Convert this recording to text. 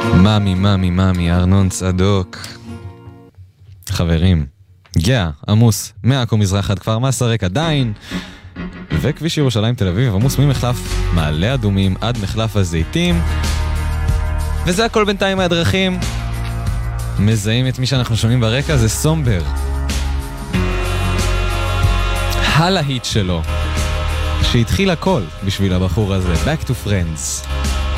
מאמי, ארנון צדוק. חברים, גאה, עמוס, מעכו מזרח עד כפר מסריק עדיין, וכביש ירושלים תל אביב עמוס ממחלף מעלה אדומים עד מחלף הזיתים, וזה הכל בינתיים מהדרכים. מזהים את מי שאנחנו שומעים ברקע, זה סומבר. הלהיט שלו, שהתחיל הכל בשביל הבחור הזה, Back to Friends.